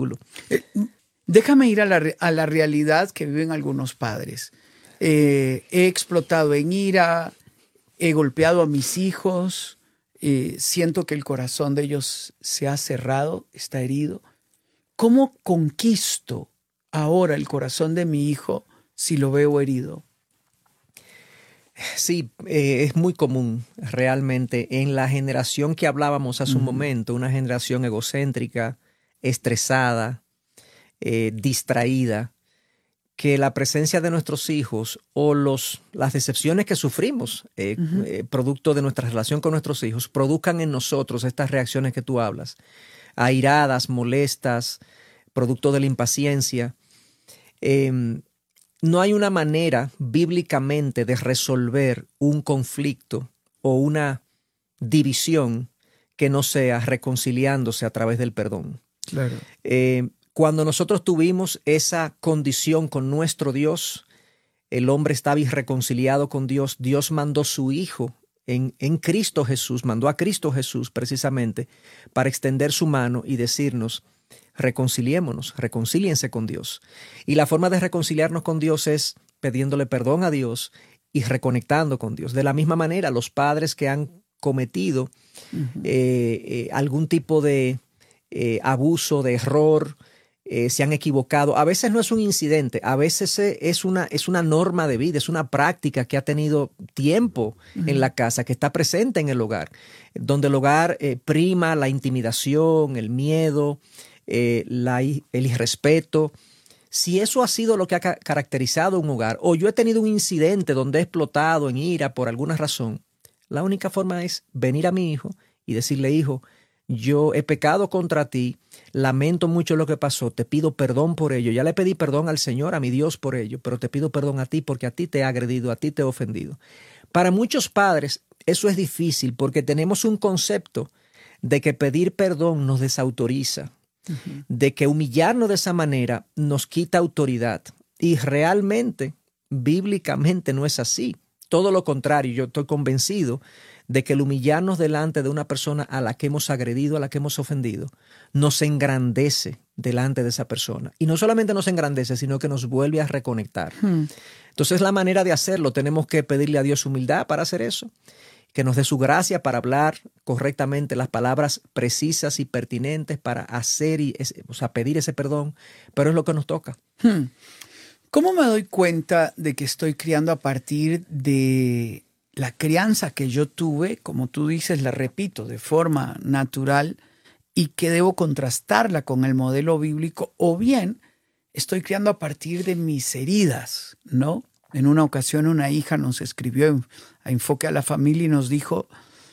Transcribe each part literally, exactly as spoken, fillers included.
ridículo. Eh, déjame ir a la, a la realidad que viven algunos padres. Eh, he explotado en ira, he golpeado a mis hijos, eh, siento que el corazón de ellos se ha cerrado, está herido. ¿Cómo conquisto ahora el corazón de mi hijo si lo veo herido? Sí, eh, es muy común realmente en la generación que hablábamos hace uh-huh. un momento, una generación egocéntrica, estresada, eh, distraída, que la presencia de nuestros hijos o los, las decepciones que sufrimos eh, uh-huh. eh, producto de nuestra relación con nuestros hijos produzcan en nosotros estas reacciones que tú hablas, airadas, molestas, producto de la impaciencia. Eh, no hay una manera bíblicamente de resolver un conflicto o una división que no sea reconciliándose a través del perdón. Claro. Eh, Cuando nosotros tuvimos esa condición con nuestro Dios, el hombre estaba irreconciliado con Dios. Dios mandó su Hijo en, en Cristo Jesús, mandó a Cristo Jesús precisamente para extender su mano y decirnos, reconciliémonos, reconcíliense con Dios. Y la forma de reconciliarnos con Dios es pidiéndole perdón a Dios y reconectando con Dios. De la misma manera, los padres que han cometido uh-huh. eh, eh, algún tipo de eh, abuso, de error, Eh, se han equivocado. A veces no es un incidente, a veces es una, es una norma de vida, es una práctica que ha tenido tiempo uh-huh. en la casa, que está presente en el hogar, donde el hogar eh, prima la intimidación, el miedo, eh, la, el irrespeto. Si eso ha sido lo que ha ca- caracterizado un hogar, o yo he tenido un incidente donde he explotado en ira por alguna razón, la única forma es venir a mi hijo y decirle, hijo, yo he pecado contra ti, lamento mucho lo que pasó, te pido perdón por ello. Ya le pedí perdón al Señor, a mi Dios por ello, pero te pido perdón a ti porque a ti te he agredido, a ti te he ofendido. Para muchos padres eso es difícil porque tenemos un concepto de que pedir perdón nos desautoriza, uh-huh. de que humillarnos de esa manera nos quita autoridad. Y realmente, bíblicamente no es así. Todo lo contrario, yo estoy convencido de que el humillarnos delante de una persona a la que hemos agredido, a la que hemos ofendido, nos engrandece delante de esa persona. Y no solamente nos engrandece, sino que nos vuelve a reconectar. Hmm. Entonces, la manera de hacerlo, tenemos que pedirle a Dios humildad para hacer eso, que nos dé su gracia para hablar correctamente las palabras precisas y pertinentes para hacer y, o sea, pedir ese perdón, pero es lo que nos toca. Hmm. ¿Cómo me doy cuenta de que estoy criando a partir de la crianza que yo tuve, como tú dices, la repito, de forma natural, y que debo contrastarla con el modelo bíblico, o bien estoy criando a partir de mis heridas, ¿no? En una ocasión una hija nos escribió a Enfoque a la Familia y nos dijo,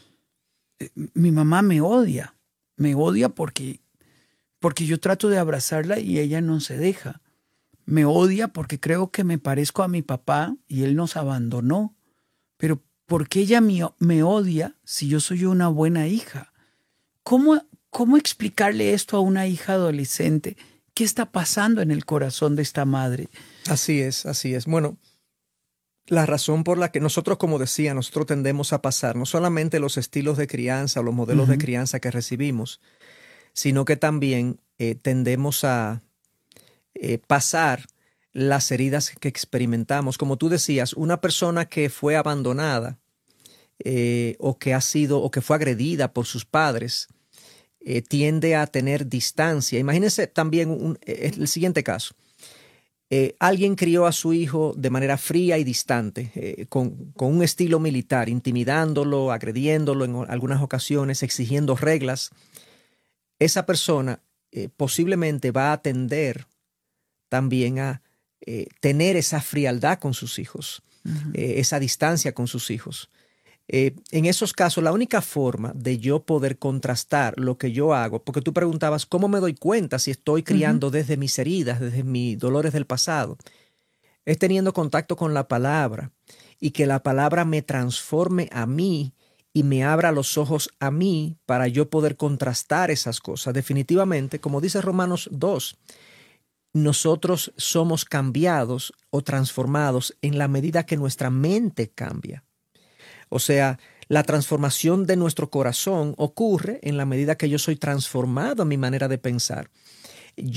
mi mamá me odia, me odia porque, porque yo trato de abrazarla y ella no se deja. Me odia porque creo que me parezco a mi papá y él nos abandonó. Pero ¿por qué ella me, me odia si yo soy una buena hija? ¿Cómo, ¿Cómo explicarle esto a una hija adolescente? ¿Qué está pasando en el corazón de esta madre? Así es, así es. Bueno, la razón por la que nosotros, como decía, nosotros tendemos a pasar no solamente los estilos de crianza o los modelos uh-huh. de crianza que recibimos, sino que también eh, tendemos a eh, pasar las heridas que experimentamos. Como tú decías, una persona que fue abandonada eh, o que ha sido o que fue agredida por sus padres eh, tiende a tener distancia. Imagínense también un, eh, el siguiente caso. Eh, alguien crió a su hijo de manera fría y distante, eh, con, con un estilo militar, intimidándolo, agrediéndolo en algunas ocasiones, exigiendo reglas. Esa persona eh, posiblemente va a tender también a eh, tener esa frialdad con sus hijos, uh-huh. eh, esa distancia con sus hijos. Eh, en esos casos, la única forma de yo poder contrastar lo que yo hago, porque tú preguntabas, ¿cómo me doy cuenta si estoy criando uh-huh. desde mis heridas, desde mis dolores del pasado? Es teniendo contacto con la palabra y que la palabra me transforme a mí y me abra los ojos a mí para yo poder contrastar esas cosas. Definitivamente, como dice Romanos dos, nosotros somos cambiados o transformados en la medida que nuestra mente cambia. O sea, la transformación de nuestro corazón ocurre en la medida que yo soy transformado en mi manera de pensar.